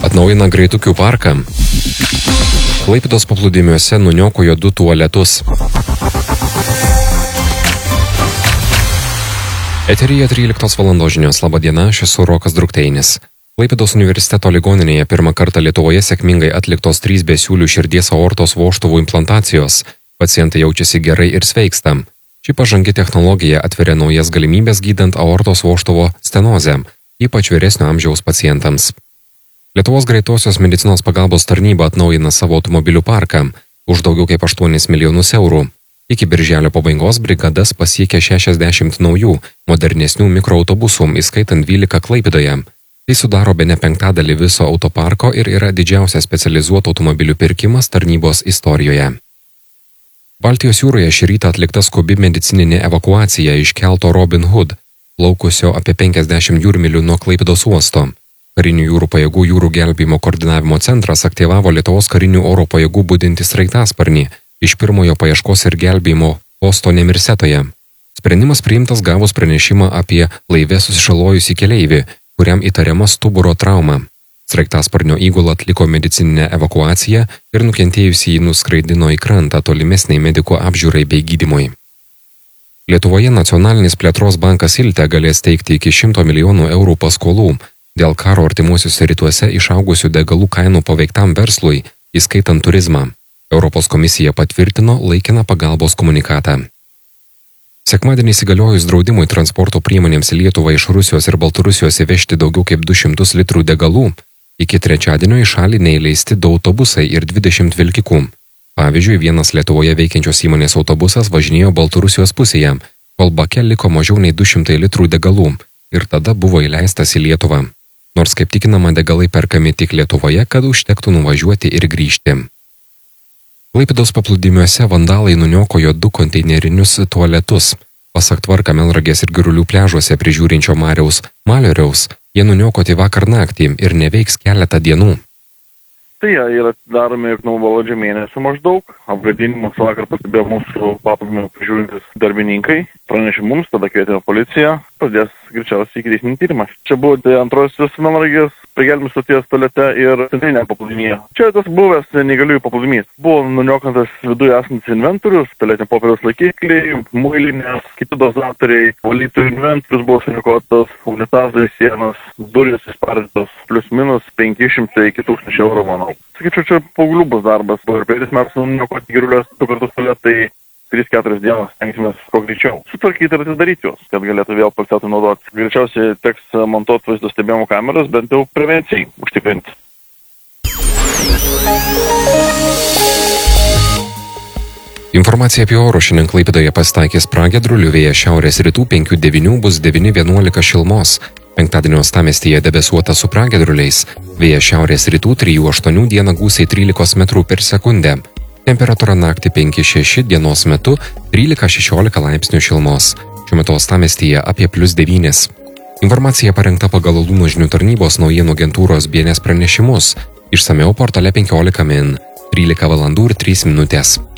Atnaujina greitukių parką. Klaipėdos paplūdimiuose nuniokojo 2 tualetus. Eteryje 13 val. Žinios. Labą dieną, aš esu Rokas Drukteinis. Klaipėdos universiteto ligoninėje pirmą kartą Lietuvoje sėkmingai atliktos 3 besiūlių širdies aortos vožtuvų implantacijos. Pacientai jaučiasi gerai ir sveiksta. Ši pažangi technologija atveria naujas galimybės gydant aortos vožtuvo stenozę, ypač vyresnio amžiaus pacientams. Lietuvos greitosios medicinos pagalbos tarnyba atnaujina savo automobilių parką už daugiau kaip 8 milijonus eurų. Iki birželio pabaigos brigadas pasiekė 60 naujų, modernesnių mikroautobusų, įskaitant 12 Klaipėdoje. Tai sudaro bene 5% viso autoparko ir yra didžiausias specializuotų automobilių pirkimas tarnybos istorijoje. Baltijos jūroje šį rytą atlikta skubi medicininė evakuacija iš kelto Robin Hood, plaukusio apie 50 jūrmylių nuo Klaipėdos uosto. Karinių jūrų pajėgų jūrų gelbėjimo koordinavimo centras aktyvavo Lietuvos karinių oro pajėgų budintį sraigtasparnį iš pirmojo paieškos ir gelbėjimo posto Nemirsetoje. Sprendimas priimtas gavus pranešimą apie laive susižalojusį keleivį, kuriam įtariama stuburo trauma. Sraigtasparnio įgula atliko medicininę evakuaciją ir nukentėjusį jį nuskraidino į krantą tolimesniai medikų apžiūrai bei gydymui. Lietuvoje Nacionalinis plėtros bankas Ilte galės teikti iki 100 milijonų eurų paskolų dėl karo artimuosiuose rytuose išaugusių degalų kainų paveiktam verslui, įskaitant turizmą. Europos komisija patvirtino laikiną pagalbos komunikatą. Sekmadienį įsigaliojus draudimui transporto priemonėms į Lietuvą iš Rusijos ir Baltarusijos įvežti daugiau kaip 200 litrų degalų, iki trečiadienio į šalį neįleisti 2 autobusai ir 20 vilkikų. Pavyzdžiui, vienas Lietuvoje veikiančios įmonės autobusas važinėjo Baltarusijos pusėje, kol bake liko mažiau nei 200 litrų degalų ir tada buvo įleistas į Lietuvą. Nors kaip tikinama degalai perkami tik Lietuvoje, kad užtektų nuvažiuoti ir grįžti. Klaipėdos paplūdimiuose vandalai nuniokojo 2 konteinerinius tualetus. Pasak tvarką Melnragės ir Girulių pliažuose prižiūrinčio Mariaus Malioriaus, jie nuniokoti vakar naktį ir neveiks keletą dienų. Tai jie yra daromi nuo balandžio mėnesio maždaug. Apgadinimus vakar pastebėjo mūsų paplūdimio prižiūrintys darbininkai. Pranešė mums, tada kvietėme policiją, pradės greičiausiai ikiteisminį tyrimą. Čia buvo antrosios Melnragės prigelbėjimo stoties tualete ir centrinėje paplūdimyje. Čia tas buvęs neįgaliųjų paplūdimys. Buvo nuniokotas viduje esantis inventorius, tualetinio popieriaus laikikliai, muilinės, kiti dozatoriai, valytojų inventorius buvo suniokotas, unitazai, sienos, durys įspardytos, plius minus 500 iki 1000 eurų, manau. Sakyčiau, čia paauglių bus darbas. Buvo ir 5 metus nuniokoti Girulios 2 kartus tualetai. 3-4 dienas stengsimės kuo greičiau sutvarkyti ir atidaryti juos, kad galėtų vėl pacientai naudoti. Greičiausiai teks montuoti vaizdo stebėjimo kameras, bent jau prevencijai užtikrinti. Informacija apie orus. Šiandien Klaipėdoje pasitaikys pragiedrulių, vėjas šiaurės rytų 5-9, bus 9-11 šilumos. Penktadienio uostamiestyje debesuota su pragiedruliais, vėjas šiaurės rytų 3-8, dieną gūsiai 13 metrų per sekundę. Temperatūra naktį 5-6, dienos metu 13-16 laipsnių šilumos. Šiuo metu uostamiestyje apie +9. Informacija parengta pagal Lūnų žinių tarnybos naujienų agentūros BNS pranešimus. Išsamiau portale 15 min. 13 val. ir 3 minutės.